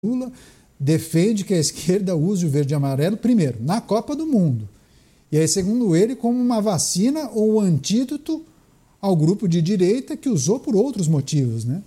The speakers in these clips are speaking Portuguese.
Lula defende que a esquerda use o verde e amarelo, primeiro, na Copa do Mundo. E aí, segundo ele, como uma vacina ou antídoto ao grupo de direita que usou por outros motivos, né?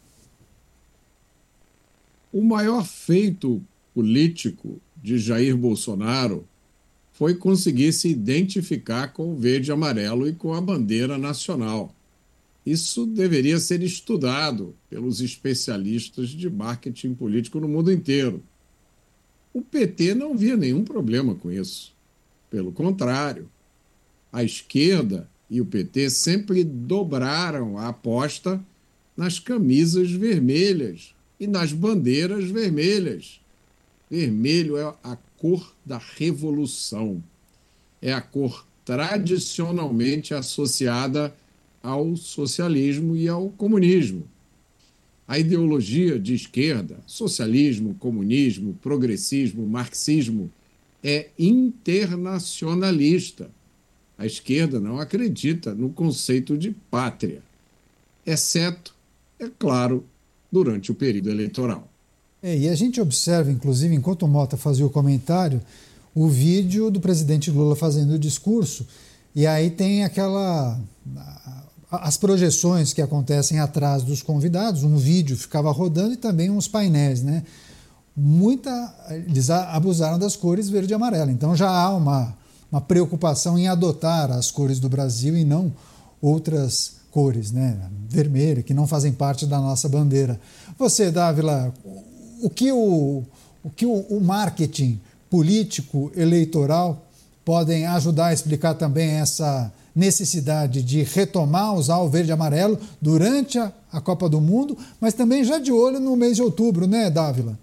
O maior feito político de Jair Bolsonaro foi conseguir se identificar com o verde e amarelo e com a bandeira nacional. Isso deveria ser estudado pelos especialistas de marketing político no mundo inteiro. O PT não via nenhum problema com isso. Pelo contrário, a esquerda e o PT sempre dobraram a aposta nas camisas vermelhas e nas bandeiras vermelhas. Vermelho é a cor da revolução. É a cor tradicionalmente associada ao socialismo e ao comunismo. A ideologia de esquerda, socialismo, comunismo, progressismo, marxismo, é internacionalista. A esquerda não acredita no conceito de pátria, exceto, é claro, durante o período eleitoral. E a gente observa, inclusive, enquanto o Mota fazia o comentário, o vídeo do presidente Lula fazendo o discurso, e aí tem as projeções que acontecem atrás dos convidados, um vídeo ficava rodando e também uns painéis, né? Eles abusaram das cores verde e amarelo, então já há uma preocupação em adotar as cores do Brasil e não outras cores, né? Vermelha, que não fazem parte da nossa bandeira. Você, Dávila, o que o marketing político eleitoral podem ajudar a explicar também essa necessidade de retomar, usar o verde e amarelo durante a Copa do Mundo, mas também já de olho no mês de outubro, né, Dávila?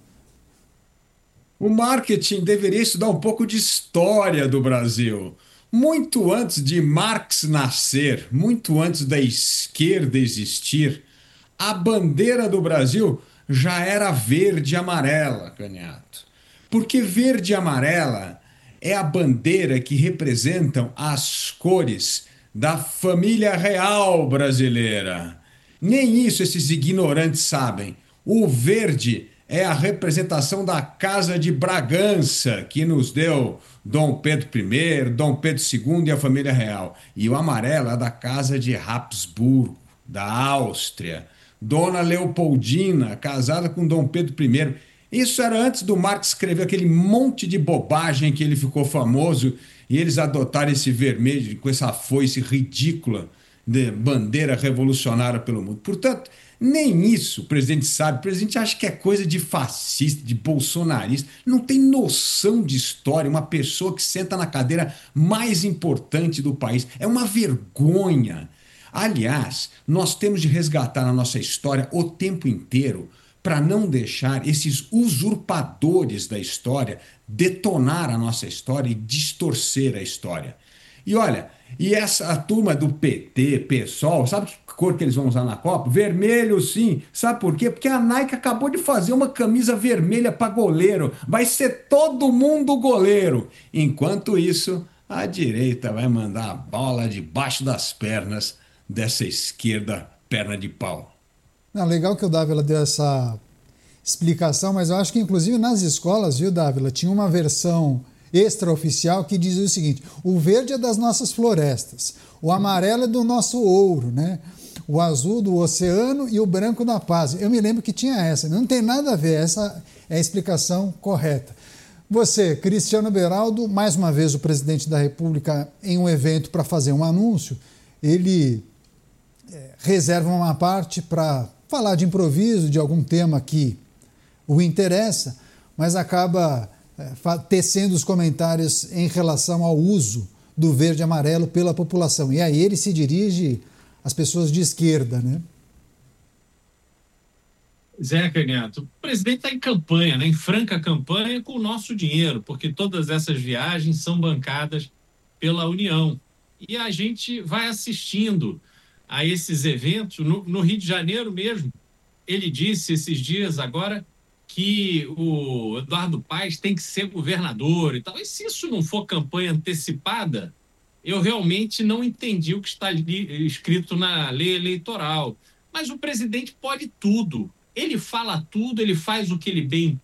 O marketing deveria estudar um pouco de história do Brasil. Muito antes de Marx nascer, muito antes da esquerda existir, a bandeira do Brasil já era verde e amarela, Canhato. Porque verde e amarela é a bandeira que representam as cores da família real brasileira. Nem isso esses ignorantes sabem. O verde é a representação da Casa de Bragança, que nos deu Dom Pedro I, Dom Pedro II e a família real. E o amarelo é da Casa de Habsburgo, da Áustria. Dona Leopoldina, casada com Dom Pedro I. Isso era antes do Marx escrever aquele monte de bobagem que ele ficou famoso e eles adotaram esse vermelho com essa foice ridícula de bandeira revolucionária pelo mundo. Portanto, nem isso o presidente sabe. O presidente acha que é coisa de fascista, de bolsonarista. Não tem noção de história. Uma pessoa que senta na cadeira mais importante do país. É uma vergonha. Aliás, nós temos de resgatar na nossa história o tempo inteiro para não deixar esses usurpadores da história detonar a nossa história e distorcer a história. E olha, e essa turma do PT, PSOL, sabe que cor que eles vão usar na Copa? Vermelho, sim. Sabe por quê? Porque a Nike acabou de fazer uma camisa vermelha para goleiro. Vai ser todo mundo goleiro. Enquanto isso, a direita vai mandar a bola debaixo das pernas dessa esquerda perna de pau. Não, legal que o Dávila deu essa explicação, mas eu acho que inclusive nas escolas, viu, Dávila, tinha uma versão extraoficial que dizia o seguinte: o verde é das nossas florestas, o amarelo é do nosso ouro, né? O azul do oceano e o branco da paz. Eu me lembro que tinha essa, não tem nada a ver, essa é a explicação correta. Você, Cristiano Beraldo, mais uma vez o presidente da República em um evento para fazer um anúncio, ele reserva uma parte para falar de improviso, de algum tema que o interessa, mas acaba tecendo os comentários em relação ao uso do verde e amarelo pela população. E aí ele se dirige às pessoas de esquerda, né? Zé Canhato, o presidente está em campanha, né, em franca campanha com o nosso dinheiro, porque todas essas viagens são bancadas pela União. E a gente vai assistindo a esses eventos. No Rio de Janeiro mesmo, ele disse esses dias agora que o Eduardo Paes tem que ser governador e tal. E se isso não for campanha antecipada, eu realmente não entendi o que está escrito na lei eleitoral. Mas o presidente pode tudo. ele fala tudo, ele faz o que ele bem